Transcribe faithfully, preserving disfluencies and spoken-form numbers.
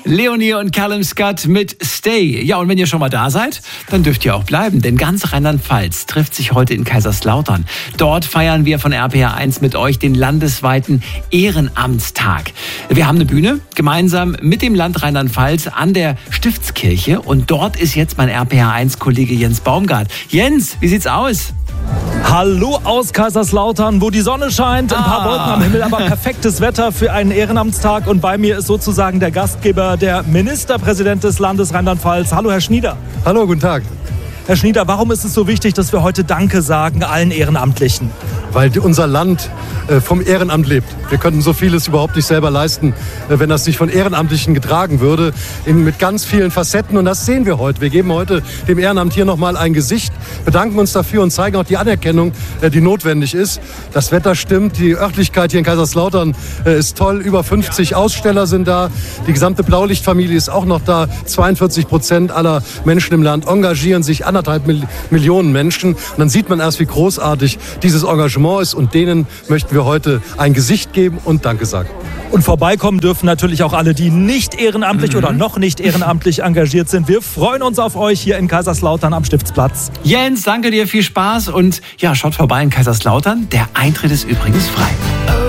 Leonie und Callum Scott mit Stay. Ja, und wenn ihr schon mal da seid, dann dürft ihr auch bleiben, denn ganz Rheinland-Pfalz trifft sich heute in Kaiserslautern. Dort feiern wir von R P R eins mit euch den landesweiten Ehrenamtstag. Wir haben eine Bühne gemeinsam mit dem Land Rheinland-Pfalz an der Stiftskirche und dort ist jetzt mein R P R eins Kollege Jens Baumgart. Jens, wie sieht's aus? Hallo aus Kaiserslautern, wo die Sonne scheint, ein paar Ah. Wolken am Himmel, aber perfektes Wetter für einen Ehrenamtstag. Und bei mir ist sozusagen der Gastgeber, der Ministerpräsident des Landes Rheinland-Pfalz. Hallo, Herr Schnieder. Hallo, guten Tag. Herr Schnieder, warum ist es so wichtig, dass wir heute Danke sagen allen Ehrenamtlichen? Weil unser Land äh, vom Ehrenamt lebt. Wir könnten so vieles überhaupt nicht selber leisten, äh, wenn das nicht von Ehrenamtlichen getragen würde, in, mit ganz vielen Facetten. Und das sehen wir heute. Wir geben heute dem Ehrenamt hier nochmal ein Gesicht, bedanken uns dafür und zeigen auch die Anerkennung, äh, die notwendig ist. Das Wetter stimmt, die Örtlichkeit hier in Kaiserslautern äh, ist toll. Über fünfzig Aussteller sind da. Die gesamte Blaulichtfamilie ist auch noch da. zweiundvierzig Prozent aller Menschen im Land engagieren sich, anderthalb Mil- Millionen Menschen. Und dann sieht man erst, wie großartig dieses Engagement ist. Und denen möchten wir heute ein Gesicht geben und Danke sagen. Und vorbeikommen dürfen natürlich auch alle, die nicht ehrenamtlich Mhm. oder noch nicht ehrenamtlich engagiert sind. Wir freuen uns auf euch hier in Kaiserslautern am Stiftsplatz. Jens, danke dir, viel Spaß und ja, schaut vorbei in Kaiserslautern. Der Eintritt ist übrigens frei.